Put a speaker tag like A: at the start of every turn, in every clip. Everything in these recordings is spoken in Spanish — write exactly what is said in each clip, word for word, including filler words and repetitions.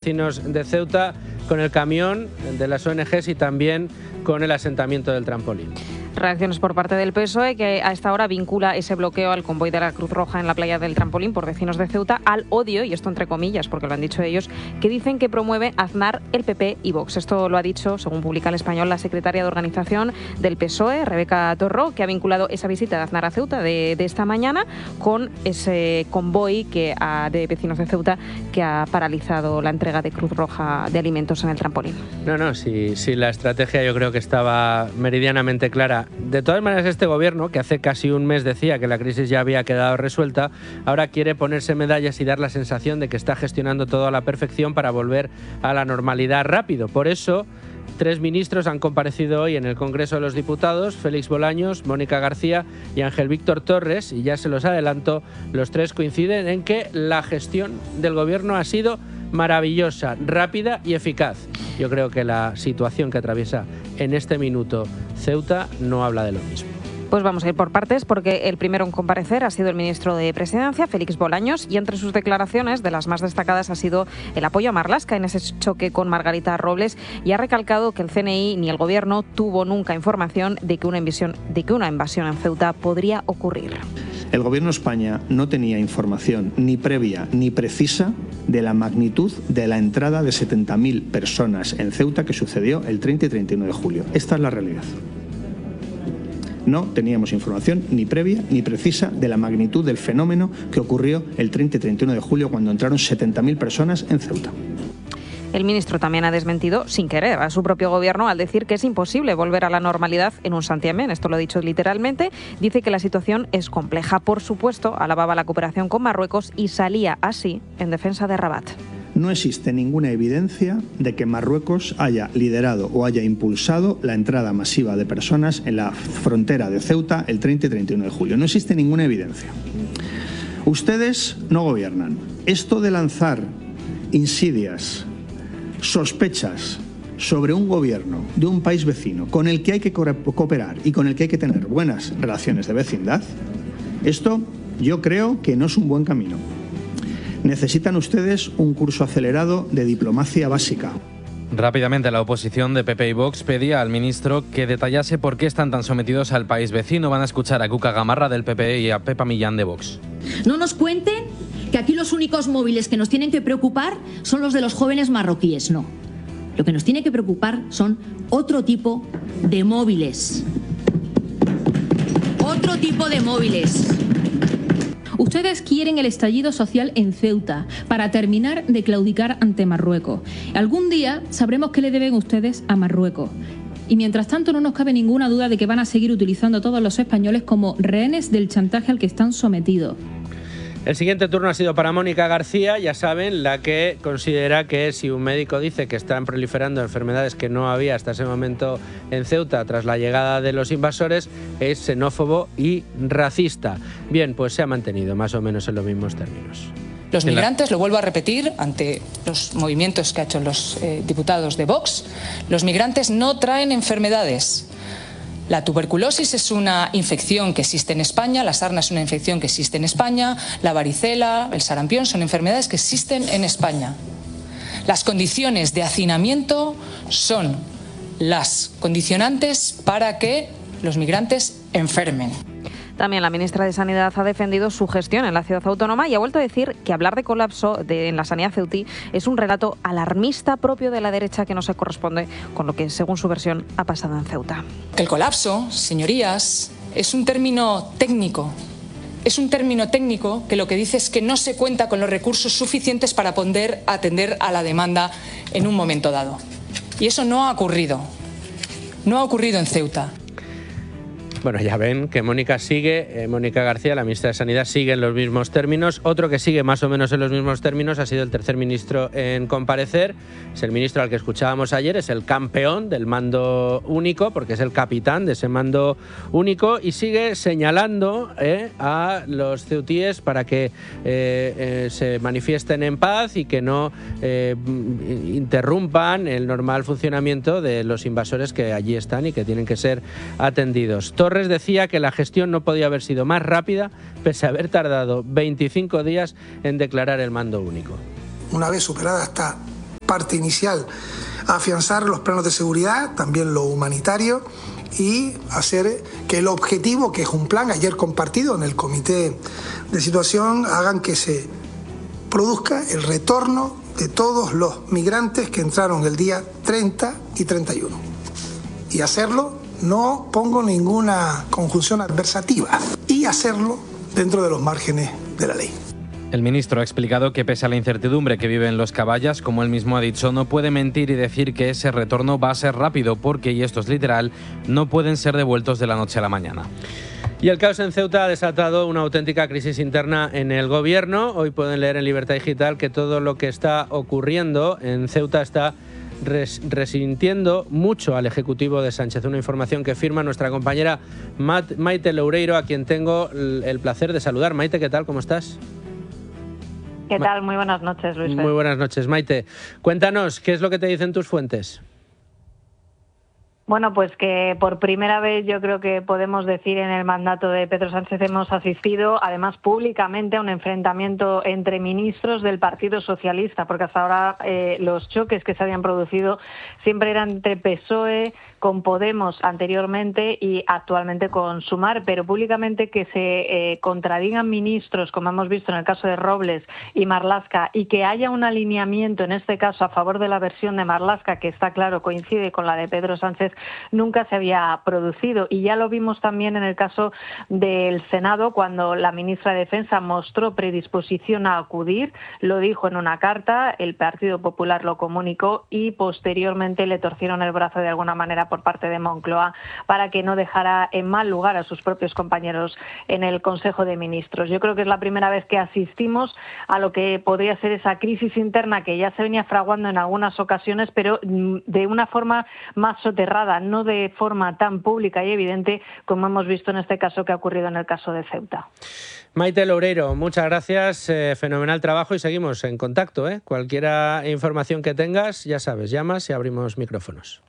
A: vecinos de Ceuta con el camión de las O N Ges y también con el asentamiento del trampolín.
B: Reacciones por parte del P S O E, que a esta hora vincula ese bloqueo al convoy de la Cruz Roja en la playa del Trampolín por vecinos de Ceuta al odio, y esto entre comillas porque lo han dicho ellos, que dicen que promueve Aznar, el P P y Vox. Esto lo ha dicho, según publica El Español, la secretaria de organización del P S O E, Rebeca Torró, que ha vinculado esa visita de Aznar a Ceuta de, de esta mañana con ese convoy que ha, de vecinos de Ceuta que ha paralizado la entrega de Cruz Roja de alimentos en el Trampolín.
A: No, no, sí, sí, la estrategia yo creo que estaba meridianamente clara. De todas maneras, este gobierno, que hace casi un mes decía que la crisis ya había quedado resuelta, ahora quiere ponerse medallas y dar la sensación de que está gestionando todo a la perfección para volver a la normalidad rápido. Por eso, tres ministros han comparecido hoy en el Congreso de los Diputados: Félix Bolaños, Mónica García y Ángel Víctor Torres, y ya se los adelanto, los tres coinciden en que la gestión del gobierno ha sido maravillosa, rápida y eficaz. Yo creo que la situación que atraviesa en este minuto Ceuta no habla de lo mismo.
B: Pues vamos a ir por partes, porque el primero en comparecer ha sido el ministro de Presidencia, Félix Bolaños, y entre sus declaraciones, de las más destacadas, ha sido el apoyo a Marlaska en ese choque con Margarita Robles, y ha recalcado que el C N I ni el Gobierno tuvo nunca información de que una invasión, de que una invasión en Ceuta podría ocurrir.
C: El Gobierno de España no tenía información ni previa ni precisa de la magnitud de la entrada de setenta mil personas en Ceuta que sucedió el treinta y treinta y uno de julio. Esta es la realidad. No teníamos información ni previa ni precisa de la magnitud del fenómeno que ocurrió el treinta y treinta y uno de julio, cuando entraron setenta mil personas en Ceuta.
B: El ministro también ha desmentido, sin querer, a su propio gobierno al decir que es imposible volver a la normalidad en un santiamén. Esto lo ha dicho literalmente. Dice que la situación es compleja. Por supuesto, alababa la cooperación con Marruecos y salía así en defensa de Rabat.
C: No existe ninguna evidencia de que Marruecos haya liderado o haya impulsado la entrada masiva de personas en la frontera de Ceuta el treinta y treinta y uno de julio. No existe ninguna evidencia. Ustedes no gobiernan. Esto de lanzar insidias, sospechas sobre un gobierno de un país vecino con el que hay que cooperar y con el que hay que tener buenas relaciones de vecindad, esto yo creo que no es un buen camino. Necesitan ustedes un curso acelerado de diplomacia básica.
D: Rápidamente, la oposición de P P y Vox pedía al ministro que detallase por qué están tan sometidos al país vecino. Van a escuchar a Cuca Gamarra del P P y a Pepa Millán de Vox.
E: No nos cuenten que aquí los únicos móviles que nos tienen que preocupar son los de los jóvenes marroquíes. No. Lo que nos tiene que preocupar son otro tipo de móviles. Otro tipo de móviles.
F: Ustedes quieren el estallido social en Ceuta para terminar de claudicar ante Marruecos. Algún día sabremos qué le deben ustedes a Marruecos. Y mientras tanto no nos cabe ninguna duda de que van a seguir utilizando a todos los españoles como rehenes del chantaje al que están sometidos.
A: El siguiente turno ha sido para Mónica García, ya saben, la que considera que si un médico dice que están proliferando enfermedades que no había hasta ese momento en Ceuta tras la llegada de los invasores, es xenófobo y racista. Bien, pues se ha mantenido más o menos en los mismos términos.
G: Los migrantes, lo vuelvo a repetir ante los movimientos que han hecho los eh, diputados de Vox, los migrantes no traen enfermedades. La tuberculosis es una infección que existe en España, la sarna es una infección que existe en España, la varicela, el sarampión son enfermedades que existen en España. Las condiciones de hacinamiento son las condicionantes para que los migrantes enfermen.
B: También la ministra de Sanidad ha defendido su gestión en la ciudad autónoma y ha vuelto a decir que hablar de colapso de, en la sanidad ceutí es un relato alarmista propio de la derecha que no se corresponde con lo que, según su versión, ha pasado en Ceuta.
G: El colapso, señorías, es un término técnico. Es un término técnico que lo que dice es que no se cuenta con los recursos suficientes para poder atender a la demanda en un momento dado. Y eso no ha ocurrido. No ha ocurrido en Ceuta.
A: Bueno, ya ven que Mónica sigue, eh, Mónica García, la ministra de Sanidad, sigue en los mismos términos. Otro que sigue más o menos en los mismos términos ha sido el tercer ministro en comparecer. Es el ministro al que escuchábamos ayer, es el campeón del mando único, porque es el capitán de ese mando único, y sigue señalando eh, a los ceutíes para que eh, eh, se manifiesten en paz y que no eh, interrumpan el normal funcionamiento de los invasores que allí están y que tienen que ser atendidos. Torres decía que la gestión no podía haber sido más rápida, pese a haber tardado veinticinco días en declarar el mando único.
H: Una vez superada esta parte inicial, afianzar los planos de seguridad, también lo humanitario, y hacer que el objetivo, que es un plan ayer compartido en el comité de situación, hagan que se produzca el retorno de todos los migrantes que entraron el día treinta y treinta y uno. Y hacerlo, no pongo ninguna conjunción adversativa, y hacerlo dentro de los márgenes de la ley.
D: El ministro ha explicado que pese a la incertidumbre que viven los caballas, como él mismo ha dicho, no puede mentir y decir que ese retorno va a ser rápido porque, y esto es literal, no pueden ser devueltos de la noche a la mañana.
A: Y el caos en Ceuta ha desatado una auténtica crisis interna en el gobierno. Hoy pueden leer en Libertad Digital que todo lo que está ocurriendo en Ceuta está res resintiendo mucho al Ejecutivo de Sánchez. Una información que firma nuestra compañera Maite Loureiro, a quien tengo el placer de saludar. Maite, ¿qué tal? ¿Cómo estás?
I: ¿Qué tal? Muy buenas noches, Luis.
A: Muy buenas noches, Maite. Cuéntanos, ¿qué es lo que te dicen tus fuentes?
I: Bueno, pues que por primera vez yo creo que podemos decir en el mandato de Pedro Sánchez hemos asistido, además públicamente, a un enfrentamiento entre ministros del Partido Socialista, porque hasta ahora eh, los choques que se habían producido siempre eran entre P S O E, con Podemos anteriormente y actualmente con Sumar, pero públicamente que se eh, contradigan ministros, como hemos visto en el caso de Robles y Marlaska, y que haya un alineamiento, en este caso a favor de la versión de Marlaska, que está claro coincide con la de Pedro Sánchez, nunca se había producido. Y ya lo vimos también en el caso del Senado, cuando la ministra de Defensa mostró predisposición a acudir, lo dijo en una carta, el Partido Popular lo comunicó y posteriormente le torcieron el brazo de alguna manera por parte de Moncloa para que no dejara en mal lugar a sus propios compañeros en el Consejo de Ministros. Yo creo que es la primera vez que asistimos a lo que podría ser esa crisis interna que ya se venía fraguando en algunas ocasiones, pero de una forma más soterrada, no de forma tan pública y evidente como hemos visto en este caso que ha ocurrido en el caso de Ceuta.
A: Maite Loureiro, muchas gracias, eh, fenomenal trabajo y seguimos en contacto. ¿eh? Cualquier información que tengas, ya sabes, llamas y abrimos micrófonos.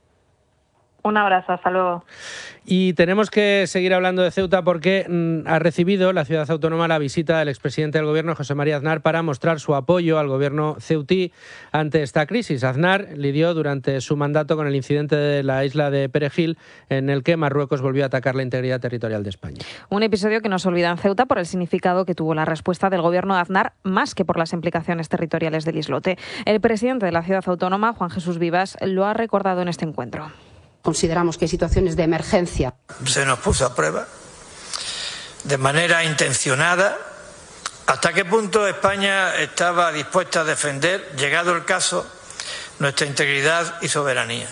I: Un abrazo, hasta luego.
A: Y tenemos que seguir hablando de Ceuta porque mmm, ha recibido la ciudad autónoma la visita del expresidente del gobierno, José María Aznar, para mostrar su apoyo al gobierno ceutí ante esta crisis. Aznar lidió durante su mandato con el incidente de la isla de Perejil, en el que Marruecos volvió a atacar la integridad territorial de España.
B: Un episodio que no se olvida en Ceuta por el significado que tuvo la respuesta del gobierno de Aznar, más que por las implicaciones territoriales del islote. El presidente de la ciudad autónoma, Juan Jesús Vivas, lo ha recordado en este encuentro.
J: Consideramos que hay situaciones de emergencia.
K: Se nos puso a prueba de manera intencionada hasta qué punto España estaba dispuesta a defender, llegado el caso, nuestra integridad y soberanía.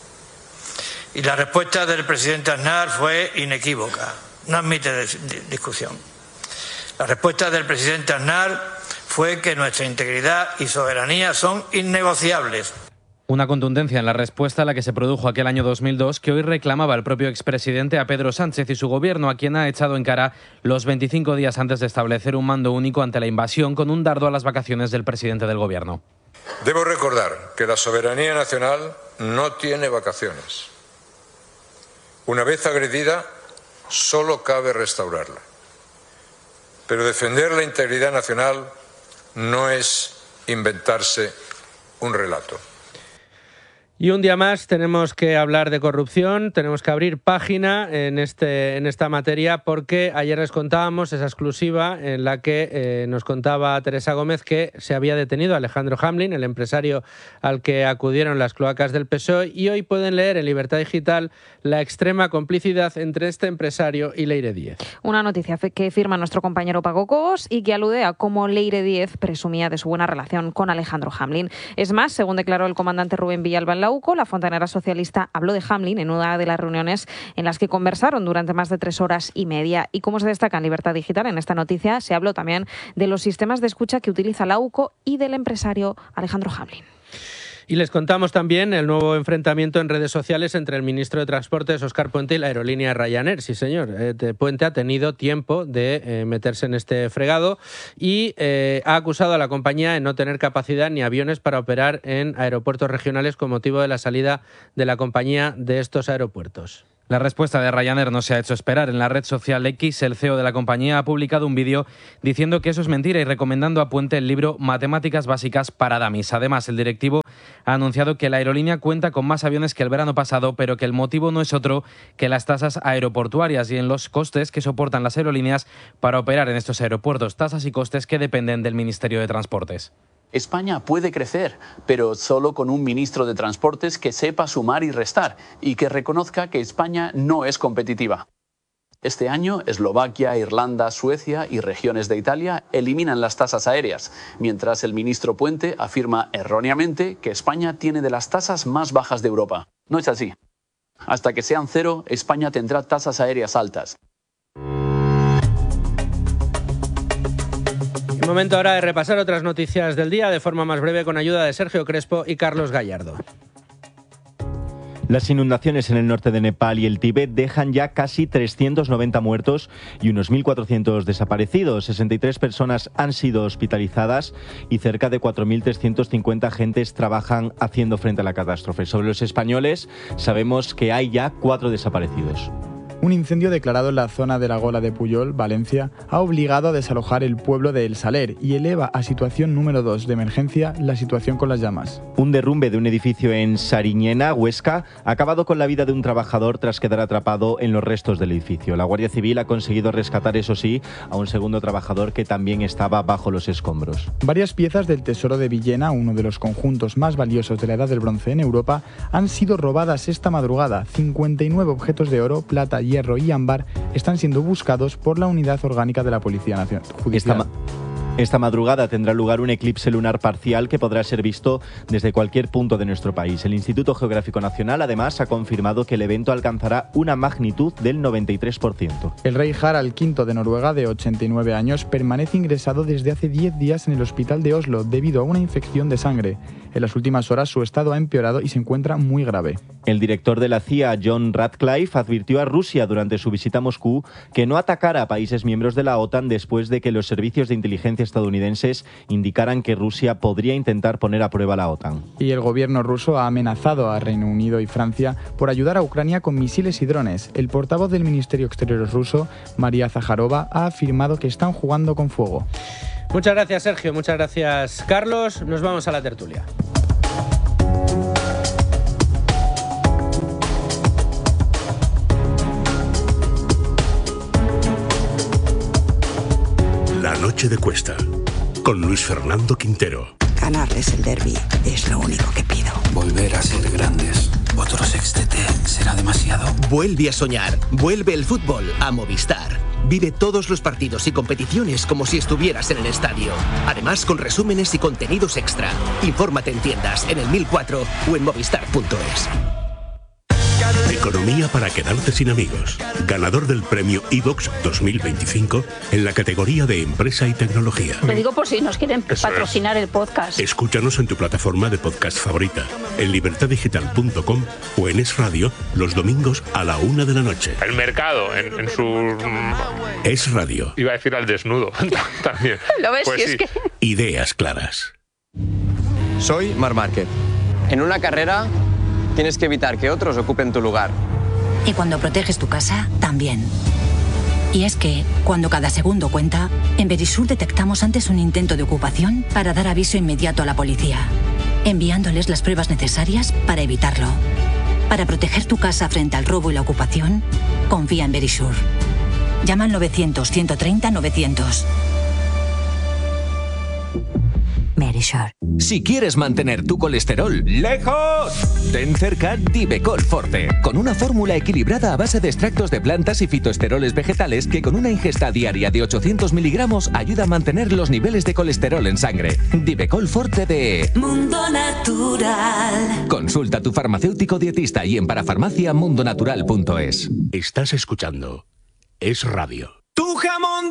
K: Y la respuesta del presidente Aznar fue inequívoca, no admite discusión. La respuesta del presidente Aznar fue que nuestra integridad y soberanía son innegociables.
D: Una contundencia en la respuesta a la que se produjo aquel año dos mil dos que hoy reclamaba el propio expresidente a Pedro Sánchez y su gobierno, a quien ha echado en cara los veinticinco días antes de establecer un mando único ante la invasión con un dardo a las vacaciones del presidente del gobierno.
L: Debo recordar que la soberanía nacional no tiene vacaciones. Una vez agredida, solo cabe restaurarla. Pero defender la integridad nacional no es inventarse un relato.
A: Y un día más tenemos que hablar de corrupción, tenemos que abrir página en, este, en esta materia porque ayer les contábamos esa exclusiva en la que eh, nos contaba Teresa Gómez que se había detenido a Alejandro Hamlin, el empresario al que acudieron las cloacas del P S O E, y hoy pueden leer en Libertad Digital la extrema complicidad entre este empresario y Leire Díez.
B: Una noticia que firma nuestro compañero Paco Cobos y que alude a cómo Leire Díez presumía de su buena relación con Alejandro Hamlin. Es más, según declaró el comandante Rubén Villalba en la U C O, la fontanera socialista habló de Hamlin en una de las reuniones en las que conversaron durante más de tres horas y media. Y como se destaca en Libertad Digital, en esta noticia se habló también de los sistemas de escucha que utiliza la U C O y del empresario Alejandro Hamlin.
A: Y les contamos también el nuevo enfrentamiento en redes sociales entre el ministro de Transportes, Óscar Puente, y la aerolínea Ryanair. Sí, señor, eh, Puente ha tenido tiempo de eh, meterse en este fregado y eh, ha acusado a la compañía de no tener capacidad ni aviones para operar en aeropuertos regionales con motivo de la salida de la compañía de estos aeropuertos.
D: La respuesta de Ryanair no se ha hecho esperar. En la red social X, el C E O de la compañía ha publicado un vídeo diciendo que eso es mentira y recomendando a Puente el libro Matemáticas básicas para dummies. Además, el directivo ha anunciado que la aerolínea cuenta con más aviones que el verano pasado, pero que el motivo no es otro que las tasas aeroportuarias y en los costes que soportan las aerolíneas para operar en estos aeropuertos, tasas y costes que dependen del Ministerio de Transportes.
M: España puede crecer, pero solo con un ministro de Transportes que sepa sumar y restar y que reconozca que España no es competitiva. Este año, Eslovaquia, Irlanda, Suecia y regiones de Italia eliminan las tasas aéreas, mientras el ministro Puente afirma erróneamente que España tiene de las tasas más bajas de Europa. No es así. Hasta que sean cero, España tendrá tasas aéreas altas.
A: Momento ahora de repasar otras noticias del día de forma más breve con ayuda de Sergio Crespo y Carlos Gallardo.
N: Las inundaciones en el norte de Nepal y el Tíbet dejan ya casi trescientos noventa muertos y unos mil cuatrocientos desaparecidos. sesenta y tres personas han sido hospitalizadas y cerca de cuatro mil trescientos cincuenta agentes trabajan haciendo frente a la catástrofe. Sobre los españoles, sabemos que hay ya cuatro desaparecidos.
O: Un incendio declarado en la zona de la Gola de Pujol, Valencia, ha obligado a desalojar el pueblo de El Saler y eleva a situación número dos de emergencia la situación con las llamas.
N: Un derrumbe de un edificio en Sariñena, Huesca, ha acabado con la vida de un trabajador tras quedar atrapado en los restos del edificio. La Guardia Civil ha conseguido rescatar, eso sí, a un segundo trabajador que también estaba bajo los escombros.
O: Varias piezas del Tesoro de Villena, uno de los conjuntos más valiosos de la Edad del Bronce en Europa, han sido robadas esta madrugada. cincuenta y nueve objetos de oro, plata y hierro y ámbar están siendo buscados por la Unidad Orgánica de la Policía Nacional Judicial.
N: Esta, ma esta madrugada tendrá lugar un eclipse lunar parcial que podrá ser visto desde cualquier punto de nuestro país. El Instituto Geográfico Nacional, además, ha confirmado que el evento alcanzará una magnitud del noventa y tres por ciento.
O: El rey Harald quinto de Noruega, de ochenta y nueve años, permanece ingresado desde hace diez días en el hospital de Oslo debido a una infección de sangre. En las últimas horas su estado ha empeorado y se encuentra muy grave.
N: El director de la C I A, John Ratcliffe, advirtió a Rusia durante su visita a Moscú que no atacara a países miembros de la OTAN después de que los servicios de inteligencia estadounidenses indicaran que Rusia podría intentar poner a prueba la OTAN.
O: Y el gobierno ruso ha amenazado a Reino Unido y Francia por ayudar a Ucrania con misiles y drones. El portavoz del Ministerio Exterior ruso, María Zaharova, ha afirmado que están jugando con fuego.
A: Muchas gracias, Sergio. Muchas gracias, Carlos. Nos vamos a la tertulia.
P: La noche de Cuesta, con Luis Fernando Quintero.
Q: Ganarles el derbi es lo único que pido.
R: Volver a ser grandes. Otro sextete será demasiado.
S: Vuelve a soñar. Vuelve el fútbol a Movistar. Vive todos los partidos y competiciones como si estuvieras en el estadio. Además, con resúmenes y contenidos extra. Infórmate en tiendas, en el mil cuatro o en movistar punto es.
P: Economía para quedarte sin amigos. Ganador del premio iVox dos mil veinticinco en la categoría de Empresa y Tecnología.
T: Lo digo por si nos quieren
P: Eso
T: patrocinar
P: es.
T: el podcast.
P: Escúchanos en tu plataforma de podcast favorita, en libertad digital punto com o en Es Radio los domingos a la una de la noche.
U: El mercado en, en su...
P: Es Radio.
U: Iba a decir al desnudo también.
T: ¿Lo ves?
U: Pues
T: Si
U: sí.
T: es que...
P: Ideas claras.
V: Soy Marc Márquez. En una carrera tienes que evitar que otros ocupen tu lugar.
W: Y cuando proteges tu casa, también. Y es que, cuando cada segundo cuenta, en Verisur detectamos antes un intento de ocupación para dar aviso inmediato a la policía, enviándoles las pruebas necesarias para evitarlo. Para proteger tu casa frente al robo y la ocupación, confía en Verisur. Llama al novecientos, ciento treinta, novecientos. Verisur.
X: Si quieres mantener tu colesterol lejos, ten cerca Divecol Forte, con una fórmula equilibrada a base de extractos de plantas y fitoesteroles vegetales que con una ingesta diaria de ochocientos miligramos ayuda a mantener los niveles de colesterol en sangre. Divecol Forte de
Y: Mundo Natural.
X: Consulta a tu farmacéutico dietista y en parafarmacia mundonatural punto es.
P: Estás escuchando Es Radio.
Y: Tu jamón